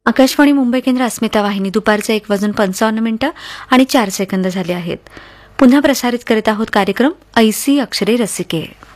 आकाशवाणी मुंबई केंद्र अस्मिता वाहिनी दुपारचे 1:55 आणि 4 सेकंद झाले आहेत. पुन्हा प्रसारित करीत आहोत कार्यक्रम ऐसी अक्षरे रसिके.